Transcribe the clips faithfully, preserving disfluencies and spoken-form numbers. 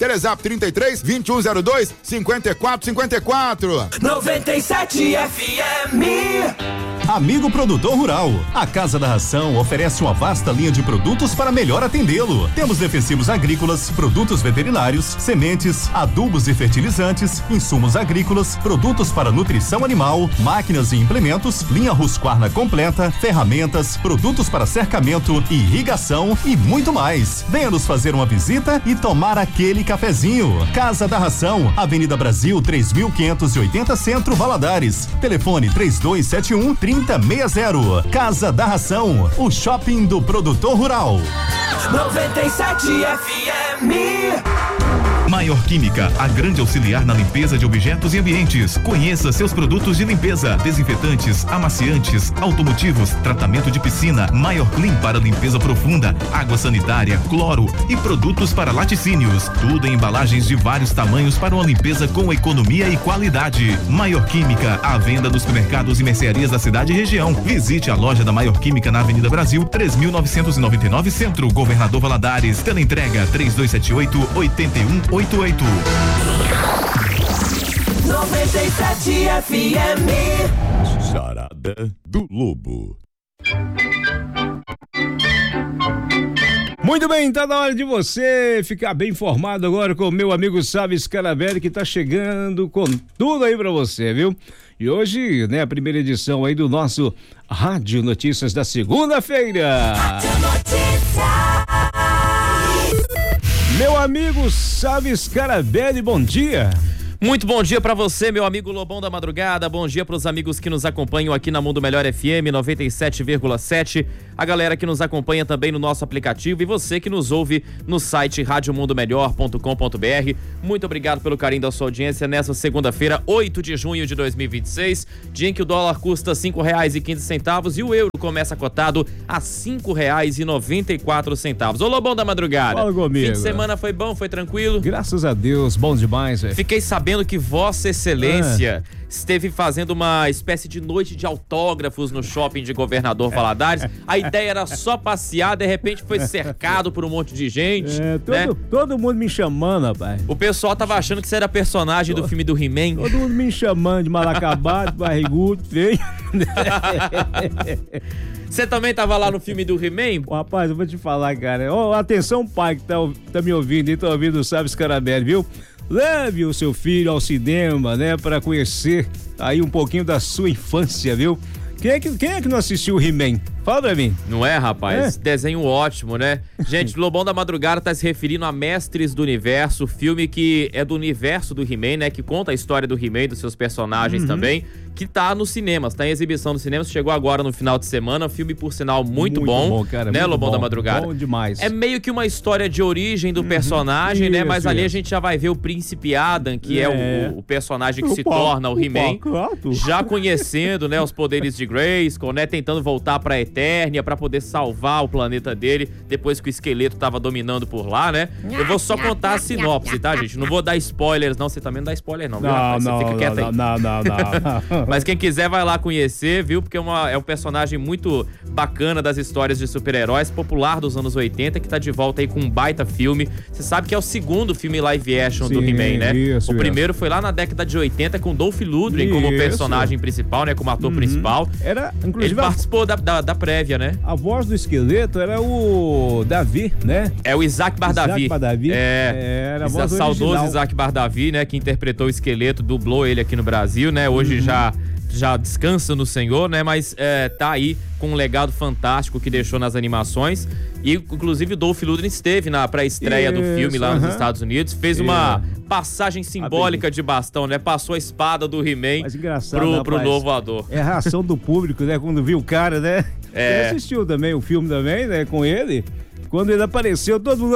Telezap trinta e três, vinte e um zero dois, cinquenta e quatro cinquenta e quatro. noventa e sete F M. Amigo produtor rural, a Casa da Ração oferece uma vasta linha de produtos para melhor atendê-lo. Temos defensivos agrícolas, produtos veterinários, sementes, adubos e fertilizantes, insumos agrícolas, produtos para nutrição animal, máquinas e implementos, linha Husqvarna completa, ferramentas, produtos para cercamento, irrigação e muito mais. Venha nos fazer uma visita e tomar aquele cafezinho. Casa da Ração, Avenida Brasil três mil quinhentos e oitenta Centro, Valadares. Telefone três dois sete um, trinta sessenta. Casa da Ração, o shopping do produtor rural. noventa e sete F M. Maior Química, a grande auxiliar na limpeza de objetos e ambientes. Conheça seus produtos de limpeza: desinfetantes, amaciantes, automotivos, tratamento de piscina, Maior Clean para limpeza profunda, água sanitária, cloro e produtos para laticínios. Tudo em embalagens de vários tamanhos para uma limpeza com economia e qualidade. Maior Química, à venda nos supermercados e mercearias da cidade e região. Visite a loja da Maior Química na Avenida Brasil, três mil novecentos e noventa e nove Centro, Governador Valadares. Teleentrega três dois sete oito, oito um oito oito. noventa e sete F M. Charada do Lobo. Muito bem, tá na hora de você ficar bem informado agora com o meu amigo Sábio Scarabelli, que tá chegando com tudo aí pra você, viu? E hoje, né, a primeira edição aí do nosso Rádio Notícias da segunda-feira. Rádio Notícias. Meu amigo Sábio Scarabelli, bom dia. Muito bom dia pra você, meu amigo Lobão da Madrugada. Bom dia pros amigos que nos acompanham aqui na Mundo Melhor F M noventa e sete vírgula sete. A galera que nos acompanha também no nosso aplicativo e você que nos ouve no site rádio mundo melhor ponto com ponto b r. Muito obrigado pelo carinho da sua audiência nessa segunda-feira, oito de junho de dois mil e vinte e seis, dia em que o dólar custa cinco reais e quinze centavos e o euro começa cotado a cinco reais e noventa e quatro centavos. Ô Lobão da Madrugada. Fala comigo. Fim de semana foi bom, foi tranquilo? Graças a Deus, bom demais, velho. Fiquei sabendo que Vossa Excelência ah. esteve fazendo uma espécie de noite de autógrafos no shopping de Governador Valadares. A ideia era só passear, de repente foi cercado por um monte de gente. É, todo, né? todo mundo me chamando, rapaz. O pessoal tava achando que você era personagem todo, do filme do He-Man. Todo mundo me chamando de mal acabado, barrigudo, feio. Você também tava lá no filme do He-Man? Rapaz, eu vou te falar, cara. Oh, atenção, pai, que tá, tá me ouvindo e tá ouvindo o Sábio Scarabelli, viu? Leve o seu filho ao cinema, né? Para conhecer aí um pouquinho da sua infância, viu? Quem é que, quem é que não assistiu o He-Man? Fala pra mim. Não é, rapaz? É. Desenho ótimo, né? Gente, Lobão da Madrugada tá se referindo a Mestres do Universo, filme que é do universo do He-Man, né? Que conta a história do He-Man, dos seus personagens uhum. também, que tá nos cinemas, tá em exibição nos cinemas, chegou agora no final de semana, filme por sinal muito, muito bom, bom cara, né, Lobão bom, da Madrugada? Bom demais. É meio que uma história de origem do uhum. personagem, isso, né? Mas ali isso. a gente já vai ver o Príncipe Adam, que é, é o, o personagem que o se pau, torna o, o He-Man, já pau. conhecendo, né, os poderes de Grayskull, né, tentando voltar pra Eternia pra poder salvar o planeta dele, depois que o esqueleto tava dominando por lá, né? Eu vou só contar a sinopse, tá, gente? Não vou dar spoilers, não. Você também não dá spoiler, não, viu? Não, Você não, fica quieto aí. Não, não, não. Mas quem quiser vai lá conhecer, viu? Porque é, uma, é um personagem muito bacana das histórias de super-heróis, popular dos anos oitenta, que tá de volta aí com um baita filme. Você sabe que é o segundo filme live action Sim, do He-Man, né? Isso, o primeiro isso. foi lá na década de oitenta com Dolph Lundgren isso. como personagem principal, né? Como ator uhum. principal. Era, inclusive, Ele participou a... da, da, da prévia, né? A voz do esqueleto era o Davi, né? É o Isaac Bardavi. Isaac Bardavi. É, era a voz saudoso original. Isaac Bardavi, né? Que interpretou o esqueleto, dublou ele aqui no Brasil, né? Hoje uhum. já, já descansa no Senhor, né? Mas é, tá aí com um legado fantástico que deixou nas animações. E, inclusive, o Dolph Lundgren esteve na pré-estreia do filme lá uh-huh. nos Estados Unidos. Fez yeah. uma passagem simbólica de bastão, né? Passou a espada do He-Man pro, rapaz, pro novo ator. É a reação do público, né? Quando viu o cara, né? É. Você assistiu também o filme também, né? Com ele. Quando ele apareceu, todo mundo...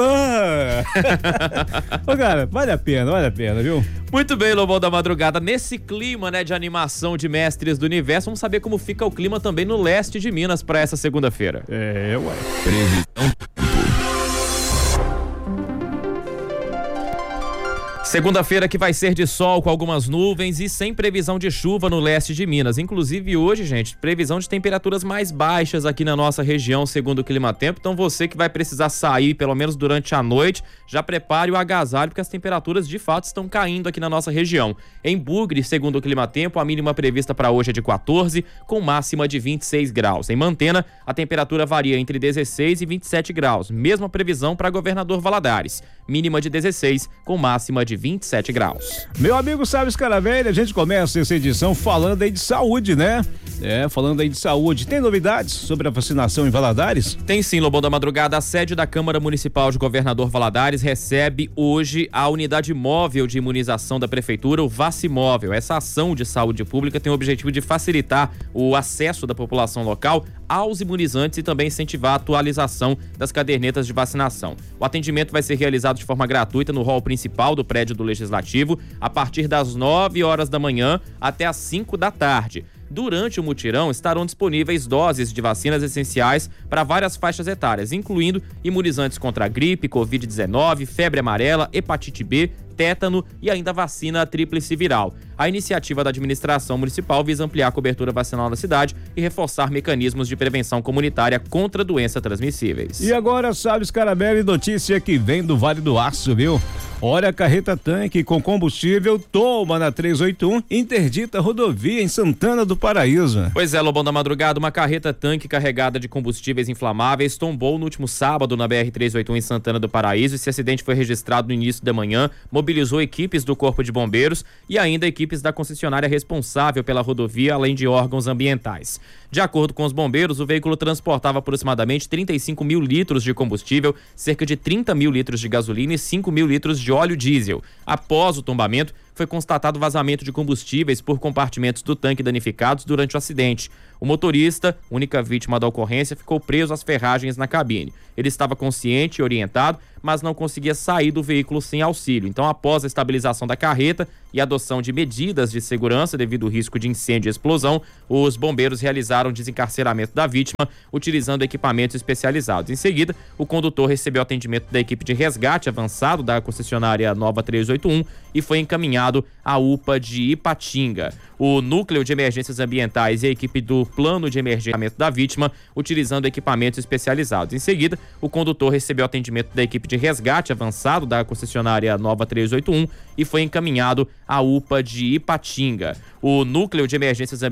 Ô, cara, vale a pena, vale a pena, viu? Muito bem, Lobão da Madrugada. Nesse clima, né, de animação de Mestres do Universo, vamos saber como fica o clima também no leste de Minas para essa segunda-feira. É, ué. Previsão. Segunda-feira que vai ser de sol com algumas nuvens e sem previsão de chuva no leste de Minas. Inclusive hoje, gente, previsão de temperaturas mais baixas aqui na nossa região, segundo o Climatempo. Então você que vai precisar sair pelo menos durante a noite, já prepare o agasalho, porque as temperaturas de fato estão caindo aqui na nossa região. Em Bugre, segundo o Climatempo, a mínima prevista para hoje é de quatorze, com máxima de vinte e seis graus. Em Mantena, a temperatura varia entre dezesseis e vinte e sete graus. Mesma previsão para Governador Valadares, mínima de dezesseis, com máxima de vinte e sete graus. Meu amigo Salves Caravelli, a gente começa essa edição falando aí de saúde, né? É, falando aí de saúde. Tem novidades sobre a vacinação em Valadares? Tem sim, Lobão da Madrugada. A sede da Câmara Municipal de Governador Valadares recebe hoje a unidade móvel de imunização da Prefeitura, o Vacimóvel. Essa ação de saúde pública tem o objetivo de facilitar o acesso da população local aos imunizantes e também incentivar a atualização das cadernetas de vacinação. O atendimento vai ser realizado de forma gratuita no hall principal do prédio do Legislativo, a partir das nove horas da manhã até as cinco da tarde. Durante o mutirão estarão disponíveis doses de vacinas essenciais para várias faixas etárias, incluindo imunizantes contra a gripe, covid dezenove, febre amarela, hepatite B, tétano e ainda vacina tríplice viral. A iniciativa da administração municipal visa ampliar a cobertura vacinal na cidade e reforçar mecanismos de prevenção comunitária contra doenças transmissíveis. E agora, Salves Caravelli, notícia que vem do Vale do Aço, viu? Olha, a carreta tanque com combustível toma na trezentos e oitenta e um, interdita a rodovia em Santana do Paraíso. Pois é, Lobão da Madrugada, uma carreta tanque carregada de combustíveis inflamáveis tombou no último sábado na B R trezentos e oitenta e um em Santana do Paraíso. Esse acidente foi registrado no início da manhã, mobilizou equipes do Corpo de Bombeiros e ainda equipes da concessionária responsável pela rodovia, além de órgãos ambientais. De acordo com os bombeiros, o veículo transportava aproximadamente trinta e cinco mil litros de combustível, cerca de trinta mil litros de gasolina e cinco mil litros de óleo diesel. Após o tombamento, foi constatado vazamento de combustíveis por compartimentos do tanque danificados durante o acidente. O motorista, única vítima da ocorrência, ficou preso às ferragens na cabine. Ele estava consciente e orientado, mas não conseguia sair do veículo sem auxílio. Então, após a estabilização da carreta e a adoção de medidas de segurança devido ao risco de incêndio e explosão, os bombeiros realizaram o desencarceramento da vítima utilizando equipamentos especializados. Em seguida, o condutor recebeu atendimento da equipe de resgate avançado da concessionária Nova trezentos e oitenta e um e foi encaminhado à U P A de Ipatinga. O Núcleo de Emergências Ambientais e a equipe do Plano de Emergência da vítima utilizando equipamentos especializados. Em seguida, o condutor recebeu atendimento da equipe de resgate avançado da concessionária Nova trezentos e oitenta e um e foi encaminhado à U P A de Ipatinga. O Núcleo de Emergências